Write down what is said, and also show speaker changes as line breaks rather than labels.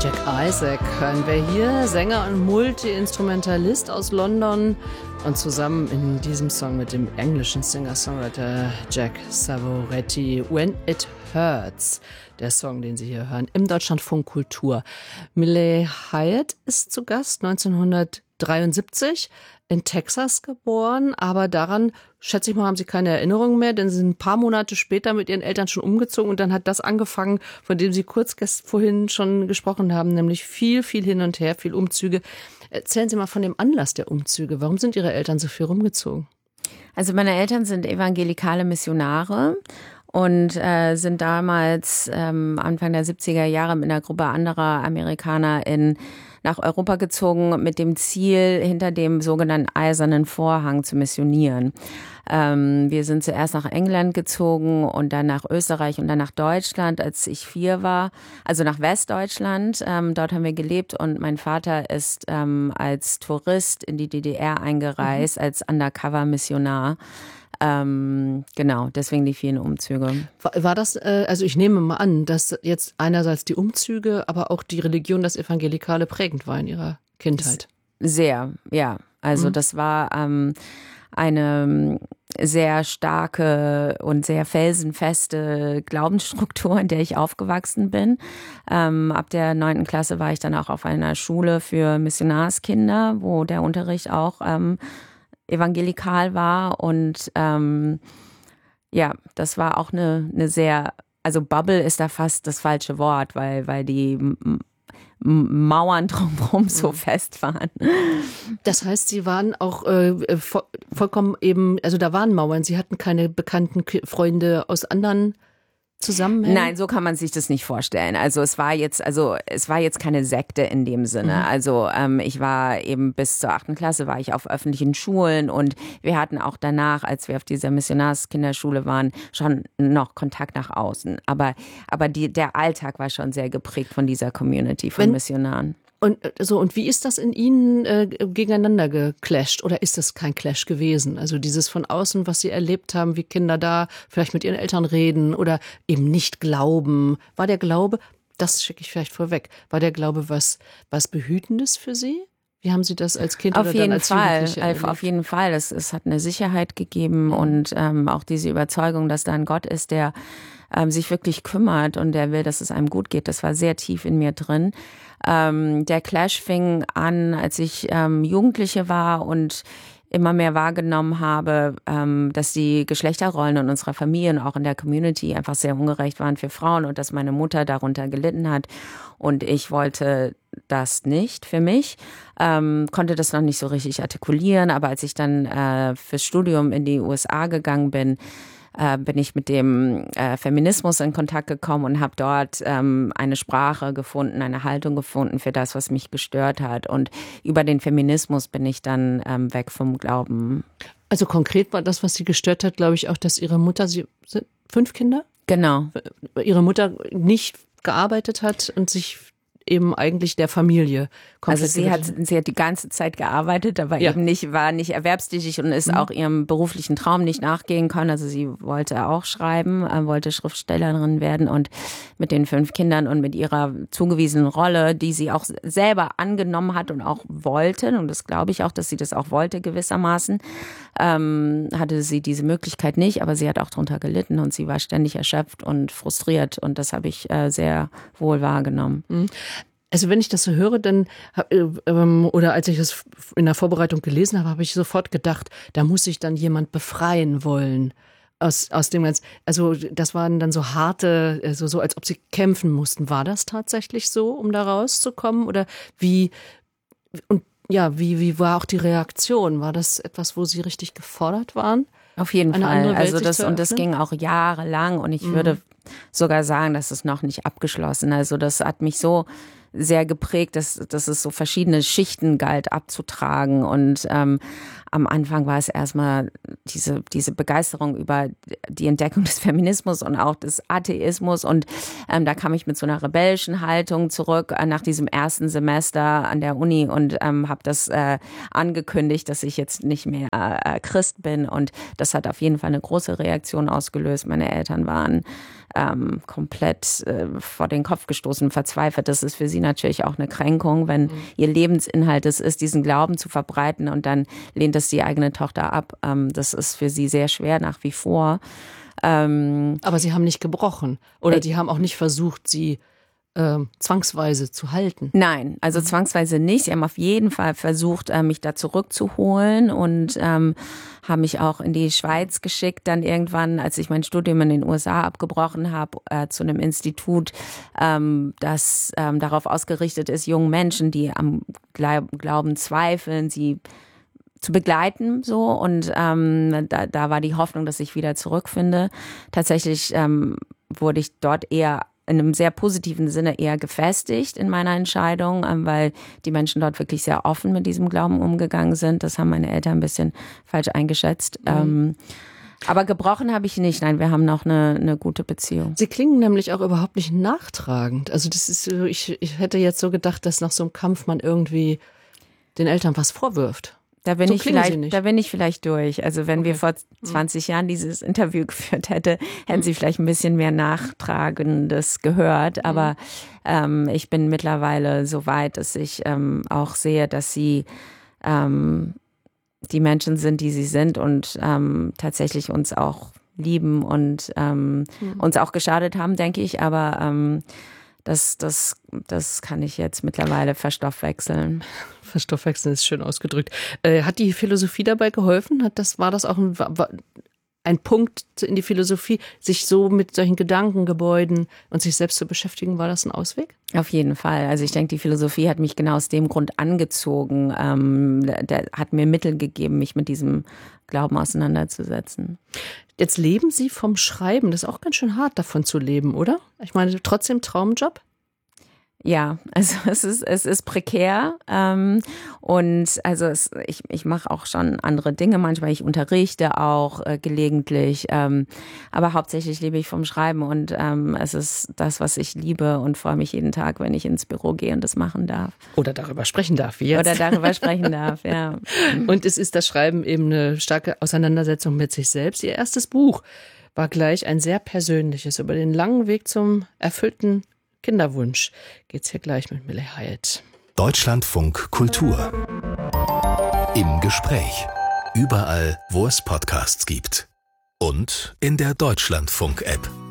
Jack Isaac hören wir hier, Sänger und Multi-Instrumentalist aus London und zusammen in diesem Song mit dem englischen Singer-Songwriter Jack Savoretti, When It Hurts, der Song, den Sie hier hören, im Deutschlandfunk Kultur. Miley Hyatt ist zu Gast, 1973 in Texas geboren, aber daran, schätze ich mal, haben Sie keine Erinnerung mehr, denn Sie sind ein paar Monate später mit Ihren Eltern schon umgezogen und dann hat das angefangen, von dem Sie kurz vorhin schon gesprochen haben, nämlich viel hin und her, viel Umzüge. Erzählen Sie mal von dem Anlass der Umzüge. Warum sind Ihre Eltern so viel rumgezogen?
Also meine Eltern sind evangelikale Missionare und sind damals Anfang der 70er Jahre mit einer Gruppe anderer Amerikaner nach Europa gezogen mit dem Ziel, hinter dem sogenannten Eisernen Vorhang zu missionieren. Wir sind zuerst nach England gezogen und dann nach Österreich und dann nach Deutschland, als ich 4 war, also nach Westdeutschland. Dort haben wir gelebt und mein Vater ist als Tourist in die DDR eingereist, als Undercover-Missionar. Genau, deswegen die vielen Umzüge.
War das, also ich nehme mal an, dass jetzt einerseits die Umzüge, aber auch die Religion, das Evangelikale prägend war in Ihrer Kindheit?
Sehr, ja. Also das war eine sehr starke und sehr felsenfeste Glaubensstruktur, in der ich aufgewachsen bin. Ab der 9. Klasse war ich dann auch auf einer Schule für Missionarskinder, wo der Unterricht auch evangelikal war und ja, das war auch eine sehr, also Bubble ist da fast das falsche Wort, weil die Mauern drumherum so fest waren.
Das heißt, Sie waren auch vollkommen eben, also da waren Mauern, Sie hatten keine bekannten Freunde aus anderen Zusammenhängen?
Nein, so kann man sich das nicht vorstellen. Also es war jetzt keine Sekte in dem Sinne. Also ich war eben bis zur 8. Klasse war ich auf öffentlichen Schulen und wir hatten auch danach, als wir auf dieser Missionarskinderschule waren, schon noch Kontakt nach außen. Aber der Alltag war schon sehr geprägt von dieser Community von Missionaren.
Und wie ist das in Ihnen gegeneinander geclasht? Oder ist das kein Clash gewesen? Also dieses von außen, was Sie erlebt haben, wie Kinder da vielleicht mit ihren Eltern reden oder eben nicht glauben. War der Glaube, das schicke ich vielleicht vorweg, war der Glaube was Behütendes für Sie? Wie haben Sie das als Kind oder dann als Jugendliche erlebt?
Auf jeden Fall. Es hat eine Sicherheit gegeben und auch diese Überzeugung, dass da ein Gott ist, der sich wirklich kümmert und der will, dass es einem gut geht. Das war sehr tief in mir drin. Der Clash fing an, als ich Jugendliche war und immer mehr wahrgenommen habe, dass die Geschlechterrollen in unserer Familie und auch in der Community einfach sehr ungerecht waren für Frauen und dass meine Mutter darunter gelitten hat. Und ich wollte das nicht für mich, konnte das noch nicht so richtig artikulieren. Aber als ich dann fürs Studium in die USA gegangen bin ich mit dem Feminismus in Kontakt gekommen und habe dort eine Sprache gefunden, eine Haltung gefunden für das, was mich gestört hat. Und über den Feminismus bin ich dann weg vom Glauben.
Also konkret war das, was Sie gestört hat, glaube ich, auch, dass Ihre Mutter, Sie sind 5 Kinder?
Genau.
Ihre Mutter nicht gearbeitet hat und sich eben eigentlich der Familie komplett.
Also sie hat die ganze Zeit gearbeitet, aber eben war nicht erwerbstätig und ist auch ihrem beruflichen Traum nicht nachgehen können. Also sie wollte auch schreiben, wollte Schriftstellerin werden und mit den 5 Kindern und mit ihrer zugewiesenen Rolle, die sie auch selber angenommen hat und auch wollte, und das glaube ich auch, dass sie das auch wollte gewissermaßen, hatte sie diese Möglichkeit nicht, aber sie hat auch darunter gelitten und sie war ständig erschöpft und frustriert und das habe ich sehr wohl wahrgenommen.
Also wenn ich das so höre, dann oder als ich das in der Vorbereitung gelesen habe, habe ich sofort gedacht, da muss sich dann jemand befreien wollen aus dem Ganzen. Also das waren dann so harte, so als ob sie kämpfen mussten. War das tatsächlich so, um da rauszukommen? Oder wie war auch die Reaktion? War das etwas, wo Sie richtig gefordert waren?
Auf jeden Fall. Also das ging auch jahrelang und ich würde sogar sagen, dass es noch nicht abgeschlossen. Also das hat mich so sehr geprägt, dass es so verschiedene Schichten galt abzutragen und am Anfang war es erstmal diese Begeisterung über die Entdeckung des Feminismus und auch des Atheismus und da kam ich mit so einer rebellischen Haltung zurück nach diesem ersten Semester an der Uni und habe das angekündigt, dass ich jetzt nicht mehr Christ bin und das hat auf jeden Fall eine große Reaktion ausgelöst. Meine Eltern waren komplett vor den Kopf gestoßen, verzweifelt. Das ist für sie natürlich auch eine Kränkung, wenn ihr Lebensinhalt es ist, diesen Glauben zu verbreiten und dann lehnt es die eigene Tochter ab. Das ist für sie sehr schwer nach wie vor.
Aber Sie haben nicht gebrochen oder die haben auch nicht versucht, Sie zwangsweise zu halten?
Nein, also zwangsweise nicht. Sie haben auf jeden Fall versucht, mich da zurückzuholen und haben mich auch in die Schweiz geschickt. Dann irgendwann, als ich mein Studium in den USA abgebrochen habe, zu einem Institut, das darauf ausgerichtet ist, jungen Menschen, die am Glauben zweifeln, sie zu begleiten, so. Und da war die Hoffnung, dass ich wieder zurückfinde. Tatsächlich wurde ich dort eher in einem sehr positiven Sinne eher gefestigt in meiner Entscheidung, weil die Menschen dort wirklich sehr offen mit diesem Glauben umgegangen sind. Das haben meine Eltern ein bisschen falsch eingeschätzt. Aber gebrochen habe ich nicht. Nein, wir haben noch eine gute Beziehung.
Sie klingen nämlich auch überhaupt nicht nachtragend. Also das ist, ich hätte jetzt so gedacht, dass nach so einem Kampf man irgendwie den Eltern was vorwirft.
Da bin ich vielleicht durch. Also wenn wir vor 20 Jahren dieses Interview geführt hätten Sie vielleicht ein bisschen mehr Nachtragendes gehört. Aber ich bin mittlerweile so weit, dass ich auch sehe, dass Sie die Menschen sind, die sie sind und tatsächlich uns auch lieben und uns auch geschadet haben, denke ich. Aber das kann ich jetzt mittlerweile verstoffwechseln.
Verstoffwechseln ist schön ausgedrückt. Hat die Philosophie dabei geholfen? War das auch ein Punkt in die Philosophie, sich so mit solchen Gedankengebäuden und sich selbst zu beschäftigen? War das ein Ausweg?
Auf jeden Fall. Also ich denke, die Philosophie hat mich genau aus dem Grund angezogen. Der hat mir Mittel gegeben, mich mit diesem Glauben auseinanderzusetzen.
Jetzt leben Sie vom Schreiben. Das ist auch ganz schön hart, davon zu leben, oder? Ich meine, trotzdem Traumjob?
Ja, also es ist prekär und also ich mache auch schon andere Dinge manchmal, ich unterrichte auch gelegentlich, aber hauptsächlich lebe ich vom Schreiben und es ist das, was ich liebe und freue mich jeden Tag, wenn ich ins Büro gehe und das machen darf.
Oder darüber sprechen darf, wie jetzt.
Oder darüber sprechen darf, ja.
Und es ist das Schreiben eben eine starke Auseinandersetzung mit sich selbst. Ihr erstes Buch war gleich ein sehr persönliches, über den langen Weg zum erfüllten Kinderwunsch geht's hier gleich mit Millie Hyatt.
Deutschlandfunk Kultur. Im Gespräch. Überall, wo es Podcasts gibt. Und in der Deutschlandfunk-App.